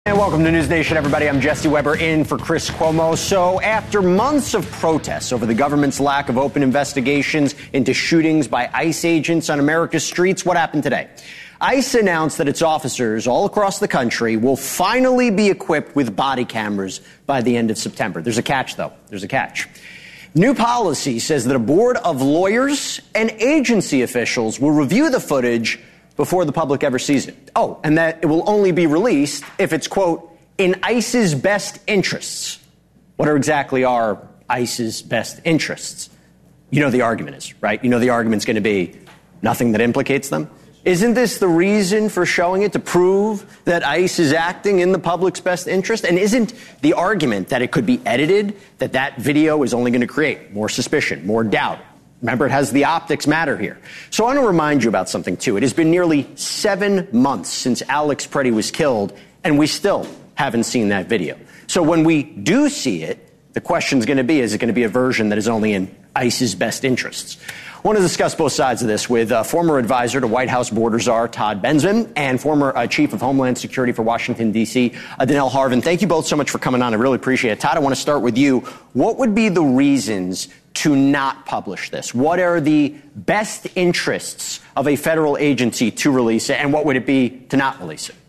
And welcome to News Nation, everybody. I'm Jesse Weber in for Chris Cuomo. So after months of protests over the government's lack of open investigations into shootings by ICE agents on America's streets, what happened today? ICE announced that its officers all across the country will finally be equipped with body cameras by the end of September. There's a catch, though. There's a catch. New policy says that a board of lawyers and agency officials will review the footage before the public ever sees it. Oh, and that it will only be released if it's, quote, in ICE's best interests. What exactly are ICE's best interests? You know the argument is, right? You know the argument's going to be nothing that implicates them. Isn't this the reason for showing it, to prove that ICE is acting in the public's best interest? And isn't the argument that it could be edited, that that video is only going to create more suspicion, more doubt? Remember, it has the optics matter here. So I want to remind you about something, too. It has been nearly 7 months since Alex Preddy was killed, and we still haven't seen that video. So when we do see it, the question's going to be, is it going to be a version that is only in ICE's best interests? I want to discuss both sides of this with former advisor to White House border czar Todd Bensman and former chief of Homeland Security for Washington, D.C., Donell Harvin. Thank you both so much for coming on. I really appreciate it. Todd, I want to start with you. What would be the reasons to not publish this? What are the best interests of a federal agency to release it, and what would it be to not release it?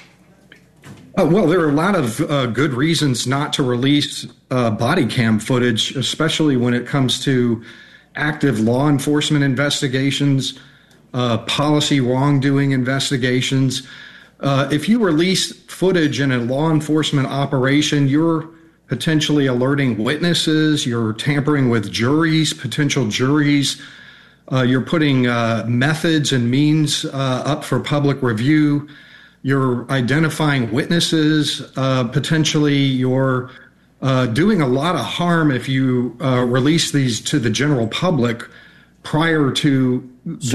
Well, there are a lot of good reasons not to release body cam footage, especially when it comes to active law enforcement investigations, policy wrongdoing investigations. If you release footage in a law enforcement operation, you're potentially alerting witnesses, you're tampering with juries, potential juries, you're putting methods and means up for public review, you're identifying witnesses, potentially you're doing a lot of harm if you release these to the general public prior to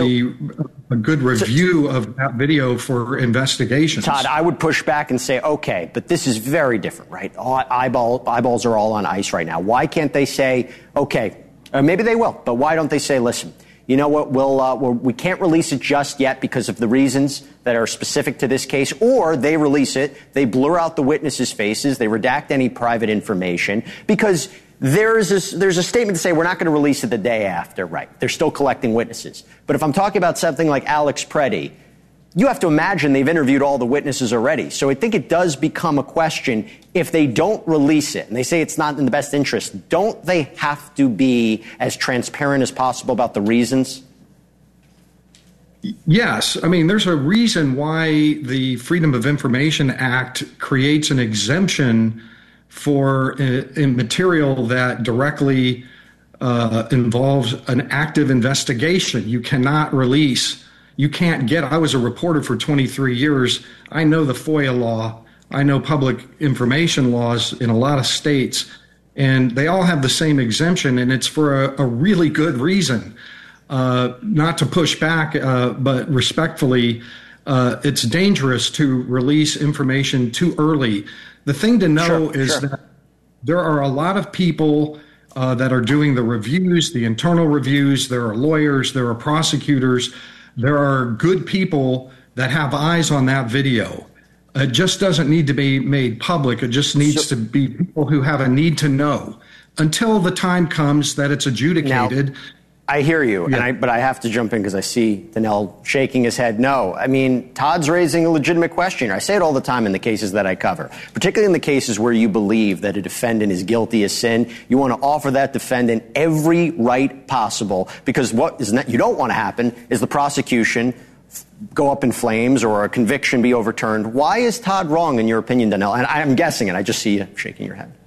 a good review of that video for investigations. Todd, I would push back and say, okay, but this is very different, right? Eyeballs are all on ICE right now. Why can't they say, okay, maybe they will, but why don't they say, listen, you know what, we can't release it just yet because of the reasons that are specific to this case, or they release it, they blur out the witnesses' faces, they redact any private information, because there's a statement to say we're not going to release it the day after, right? They're still collecting witnesses. But if I'm talking about something like Alex Preddy, you have to imagine they've interviewed all the witnesses already. So I think it does become a question, if they don't release it and they say it's not in the best interest, don't they have to be as transparent as possible about the reasons? Yes. I mean, there's a reason why the Freedom of Information Act creates an exemption for material that directly involves an active investigation. You cannot release. You can't get. I was a reporter for 23 years. I know the FOIA law. I know public information laws in a lot of states, and they all have the same exemption, and it's for a really good reason. Not to push back, but respectfully, it's dangerous to release information too early. The thing to know is that there are a lot of people that are doing the reviews, the internal reviews. There are lawyers, there are prosecutors. There are good people that have eyes on that video. It just doesn't need to be made public. It just needs to be people who have a need to know until the time comes that it's adjudicated. Now, I hear you, yeah. But I have to jump in because I see Donell shaking his head no. I mean, Todd's raising a legitimate question. I say it all the time in the cases that I cover, particularly in the cases where you believe that a defendant is guilty of sin. You want to offer that defendant every right possible, because what you don't want to happen is the prosecution go up in flames or a conviction be overturned. Why is Todd wrong, in your opinion, Donell? And I'm guessing it. I just see you shaking your head.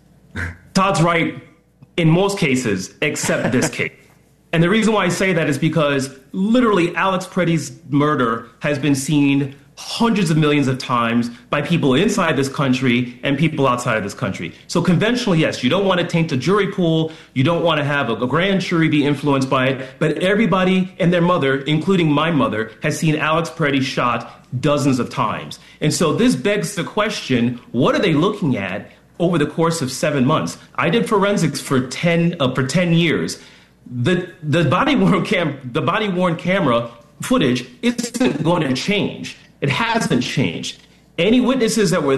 Todd's right in most cases, except this case. And the reason why I say that is because literally Alex Preddy's murder has been seen hundreds of millions of times by people inside this country and people outside of this country. So conventionally, yes, you don't want to taint the jury pool. You don't want to have a grand jury be influenced by it. But everybody and their mother, including my mother, has seen Alex Preddy shot dozens of times. And so this begs the question, what are they looking at over the course of 7 months? I did forensics for 10 years. The body-worn camera footage isn't going to change. It hasn't changed. Any witnesses that were